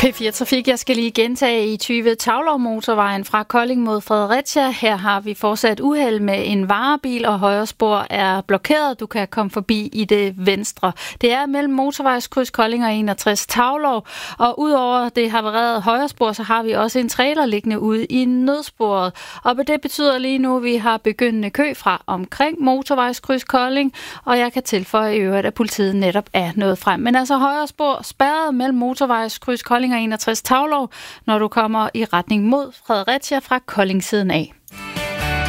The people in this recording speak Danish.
P4 Trafik, jeg skal lige gentage i 20 Tavlov motorvejen fra Kolding mod Fredericia. Her har vi fortsat uheld med en varebil, og højre spor er blokeret. Du kan komme forbi i det venstre. Det er mellem motorvejskryds Kolding og 61 Tavlov. Og udover det havarerede højre spor, så har vi også en trailer liggende ude i nødsporet. Og det betyder lige nu, at vi har begyndende kø fra omkring motorvejskryds Kolding. Og jeg kan tilføje i øvrigt, at politiet netop er nået frem. Men altså højre spor spærret mellem motorvejskryds Kolding og 61 Tavlov, når du kommer i retning mod Fredericia fra Kolding siden af.